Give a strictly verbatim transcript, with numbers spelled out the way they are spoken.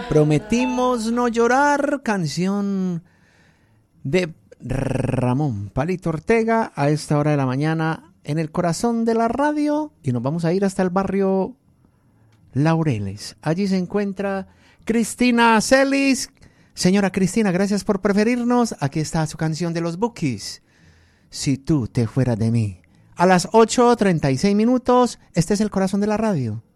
Prometimos no llorar, canción de Ramón Palito Ortega a esta hora de la mañana en el corazón de la radio, y nos vamos a ir hasta el barrio Laureles. Allí se encuentra Cristina Celis. Señora Cristina, gracias por preferirnos. Aquí está su canción de los Bukis, Si tú te fueras de mí. A las ocho treinta y seis minutos, este es el corazón de la radio.